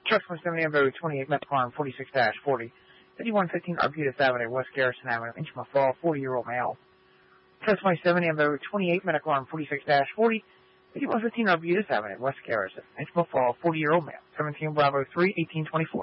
Truck 170 Avenue 28, Metro Arm 46-40. 5115 Arbutus Avenue, West Garrison Avenue, Inchma Fall, 40-year-old male. Truck 170 Avenue 28, Medical Arm 46-40. 5115 Arbutus Avenue, West Garrison, Inchma Fall, 40-year-old male. 17 Bravo 3, 1824.